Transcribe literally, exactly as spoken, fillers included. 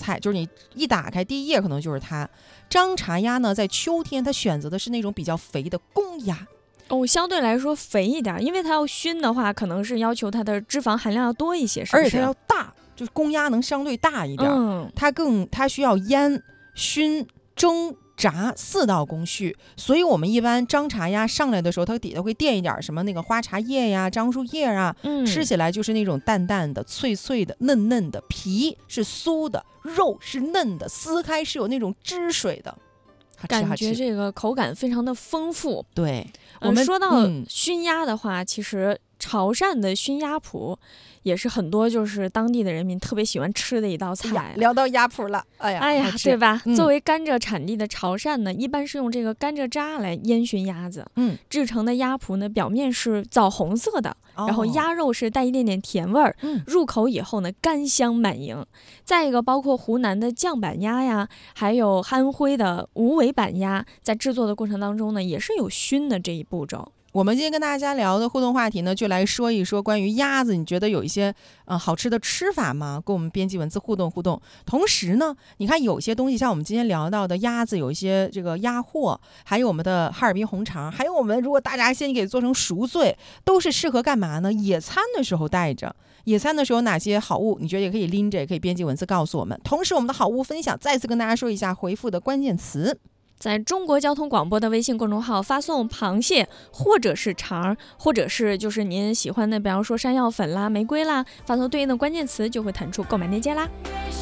菜，就是你一打开第一页可能就是它。张茶鸭呢，在秋天它选择的是那种比较肥的公鸭。 哦，相对来说肥一点，因为它要熏的话，可能是要求它的脂肪含量要多一些，是不是？ 而且它要大，就是公鸭能相对大一点， 嗯， 它更它需要腌、熏、蒸、炸四道工序，所以我们一般张茶鸭上来的时候，它底下会垫一点什么那个花茶叶呀、樟树叶啊， 嗯吃起来就是那种淡淡的、脆脆的、嫩嫩的，皮是酥的，肉是嫩的，撕开是有那种汁水的。 感觉这个口感非常的丰富。 对， 我们说到熏鸭的话，嗯、其实潮汕的熏鸭脯也是很多就是当地的人民特别喜欢吃的一道菜。 哎、聊到鸭脯了，哎呀， 哎呀，对吧、嗯？作为甘蔗产地的潮汕呢，一般是用这个甘蔗渣来烟熏鸭子。 嗯， 制成的鸭脯呢，表面是枣红色的。然后鸭肉是带一点点甜味儿、 哦， 入口以后呢甘香满盈。再一个，包括湖南的酱板鸭呀，还有安徽的无尾板鸭，在制作的过程当中呢，也是有熏的这一步骤。 我们今天跟大家聊的互动话题呢，就来说一说关于鸭子，你觉得有一些呃好吃的吃法吗？跟我们编辑文字互动互动。同时呢，你看有些东西，像我们今天聊到的鸭子，有一些这个鸭货，还有我们的哈尔滨红肠，还有我们如果大闸蟹你给做成熟醉，都是适合干嘛呢？野餐的时候带着。野餐的时候哪些好物你觉得也可以拎着，也可以编辑文字告诉我们。同时我们的好物分享再次跟大家说一下回复的关键词， 在中国交通广播的微信公众号发送螃蟹或者是肠，或者是就是您喜欢的比方说山药粉啦、玫瑰啦，发送对应的关键词就会弹出购买链接啦。